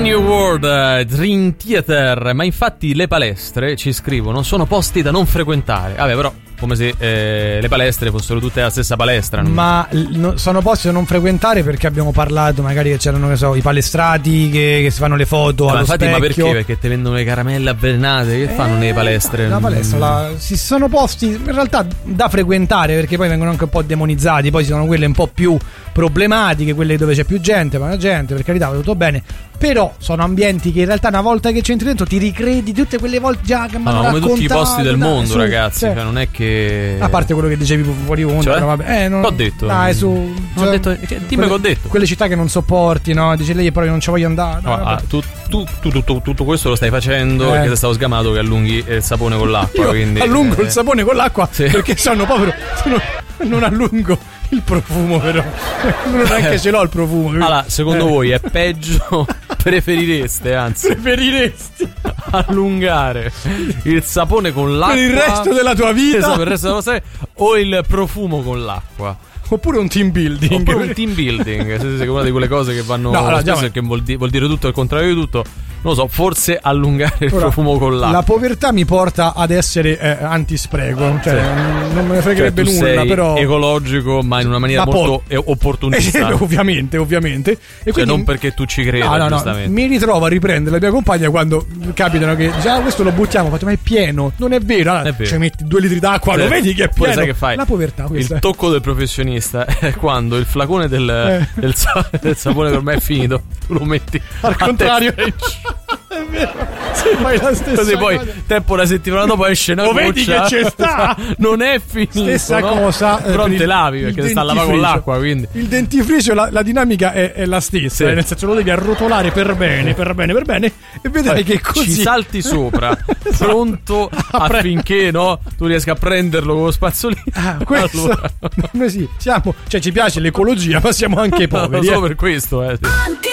New World, Dream Theater. Ma infatti le palestre, ci scrivono, sono posti da non frequentare. Vabbè, però come se le palestre fossero tutte la stessa palestra. Ma sono posti da non frequentare perché abbiamo parlato magari che c'erano, che so, i palestrati che si fanno le foto allo infatti, specchio. ma perché? Perché te vendono le caramelle avvelenate? Che fanno nelle palestre? La palestra, si sono posti in realtà da frequentare, perché poi vengono anche un po' demonizzati. Poi ci sono quelle un po' più problematiche, quelle dove c'è più gente, ma la gente, per carità, va tutto bene. Però sono ambienti che in realtà una volta che c'entri dentro ti ricredi tutte quelle volte già che mi hanno raccontato. Come tutti i posti del mondo, ragazzi, cioè, non è che... A parte quello che dicevi fuori onda, cioè? però vabbè. Non... T'ho detto. Dai, su... Non ho detto... Dimmi che ho detto. Quelle città che non sopporti, no? Dice lei, però io non ci voglio andare. Tutto questo lo stai facendo perché ti stavo sgamato che allunghi il sapone con l'acqua. Io quindi, allungo il sapone con l'acqua, sì. Perché sono povero. Non allungo il profumo, però. Non neanche ce l'ho il profumo. Allora, secondo voi è peggio? Preferireste allungare il sapone con l'acqua per il resto della tua vita? Esatto, per il resto della tua vita, o il profumo con l'acqua? Oppure un team building. Oppure un team building. Se una di quelle cose che vanno spesso, che vuol dire tutto il contrario di tutto. Non lo so, forse allungare il profumo con l'acqua. La povertà mi porta ad essere antispreco. Cioè, sì. Non me ne fregherebbe nulla, sei però ecologico, ma in una maniera molto opportunista. Ovviamente. E cioè, quindi, non perché tu ci credi, giustamente. Mi ritrovo a riprendere la mia compagna quando capitano che già questo lo buttiamo, ma è pieno. Non è vero. Allora, ci metti 2 litri d'acqua, lo vedi che è pieno. Sai che fai? La povertà, questa. Il tocco del professionista è quando il flacone del sapone per me è finito, tu lo metti al contrario. È vero, se fai la stessa così poi cosa. Tempo una settimana dopo esce una goccia. Vedi che c'è sta. Non è finito, stessa cosa, però te lavi perché sta a lavare con l'acqua, quindi il dentifricio la dinamica è la stessa, sì. Nel senso lo devi arrotolare per bene e vedrai che così ci salti sopra. Esatto. Pronto affinché tu riesca a prenderlo con lo spazzolino. Questo allora. Noi sì, siamo, cioè ci piace l'ecologia, ma siamo anche poveri. Solo per questo